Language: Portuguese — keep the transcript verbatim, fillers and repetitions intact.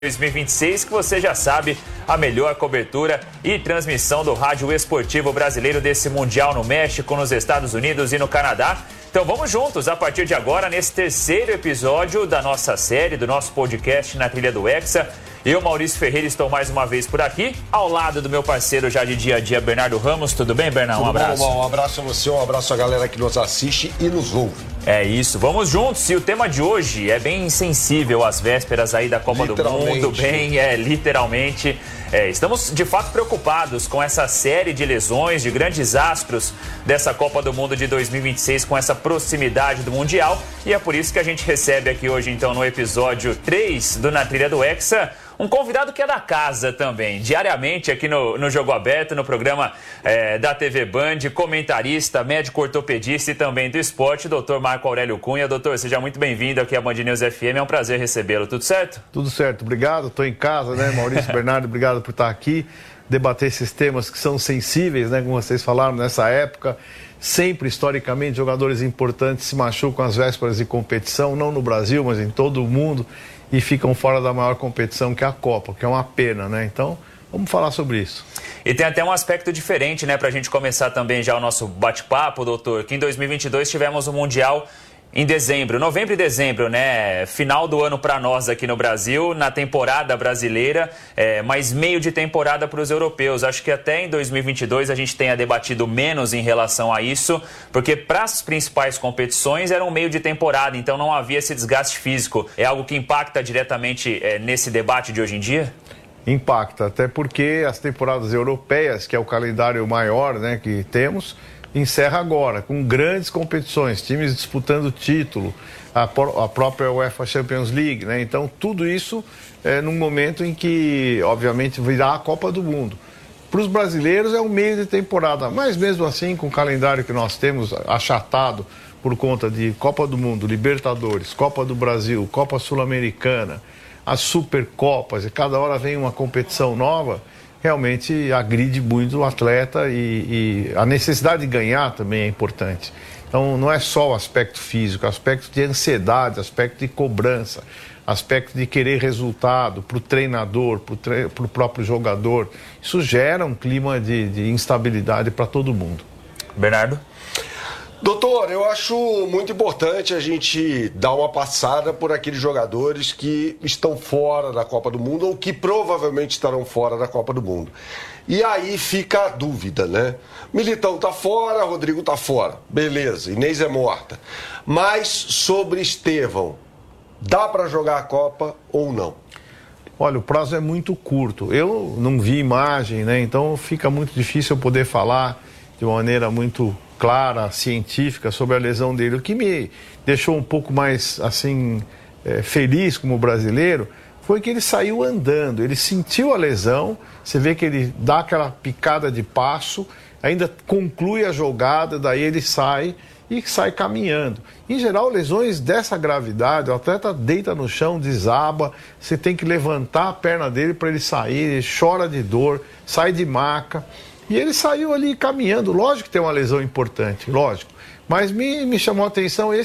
dois mil e vinte e seis, que você já sabe, a melhor cobertura e transmissão do rádio esportivo brasileiro desse Mundial no México, nos Estados Unidos e no Canadá. Então vamos juntos, a partir de agora, nesse terceiro episódio da nossa série, do nosso podcast Na Trilha do Hexa. Eu, Maurício Ferreira, estou mais uma vez por aqui, ao lado do meu parceiro já de dia a dia, Bernardo Ramos. Tudo bem, Bernardo? Um abraço. Bom, um abraço a você, um abraço a galera que nos assiste e nos ouve. É isso, vamos juntos. E o tema de hoje é bem sensível às vésperas aí da Copa do Mundo, bem, é, literalmente. É, estamos de fato preocupados com essa série de lesões, de grandes astros dessa Copa do Mundo de dois mil e vinte e seis, com essa proximidade do Mundial. E é por isso que a gente recebe aqui hoje, então, no episódio três do Na Trilha do Hexa, um convidado que é da casa também, diariamente aqui no, no Jogo Aberto, no programa é, da T V Band, comentarista, médico ortopedista e também do esporte, doutor Marco Aurélio Cunha. Doutor, seja muito bem-vindo aqui à Band News F M, é um prazer recebê-lo, tudo certo? Tudo certo, obrigado, estou em casa, né, Maurício, Bernardo, obrigado por estar aqui, debater esses temas que são sensíveis, né, como vocês falaram, nessa época. Sempre, historicamente, jogadores importantes se machucam às vésperas de competição, não no Brasil, mas em todo o mundo, e ficam fora da maior competição, que é a Copa, que é uma pena, né? Então, vamos falar sobre isso. E tem até um aspecto diferente, né, para a gente começar também já o nosso bate-papo, doutor, que em dois mil e vinte e dois tivemos o Mundial em dezembro, novembro e dezembro, né? Final do ano para nós aqui no Brasil, na temporada brasileira, é, mas meio de temporada para os europeus. Acho que até em dois mil e vinte e dois a gente tenha debatido menos em relação a isso, porque para as principais competições era um meio de temporada, então não havia esse desgaste físico. É algo que impacta diretamente é, nesse debate de hoje em dia? Impacta, até porque as temporadas europeias, que é o calendário maior, né, que temos, encerra agora, com grandes competições, times disputando título, a, a própria UEFA Champions League, né? Então, tudo isso é num momento em que, obviamente, virá a Copa do Mundo. Para os brasileiros é um meio de temporada, mas mesmo assim, com o calendário que nós temos achatado por conta de Copa do Mundo, Libertadores, Copa do Brasil, Copa Sul-Americana, as Supercopas, e cada hora vem uma competição nova, realmente agride muito o atleta e, e a necessidade de ganhar também é importante. Então não é só o aspecto físico, o aspecto de ansiedade, aspecto de cobrança, aspecto de querer resultado para o treinador, para o tre- pro próprio jogador. Isso gera um clima de, de instabilidade para todo mundo. Bernardo? Doutor, eu acho muito importante a gente dar uma passada por aqueles jogadores que estão fora da Copa do Mundo ou que provavelmente estarão fora da Copa do Mundo. E aí fica a dúvida, né? Militão tá fora, Rodrigo tá fora. Beleza, Inês é morta. Mas sobre Estevão, dá para jogar a Copa ou não? Olha, o prazo é muito curto. Eu não vi imagem, né? Então fica muito difícil eu poder falar de uma maneira muito clara, científica, sobre a lesão dele. O que me deixou um pouco mais, assim, é, feliz como brasileiro foi que ele saiu andando, ele sentiu a lesão, você vê que ele dá aquela picada de passo, ainda conclui a jogada, daí ele sai e sai caminhando. Em geral, lesões dessa gravidade, o atleta deita no chão, desaba, você tem que levantar a perna dele para ele sair, ele chora de dor, sai de maca. E ele saiu ali caminhando, lógico que tem uma lesão importante, lógico. Mas me, me chamou a atenção esse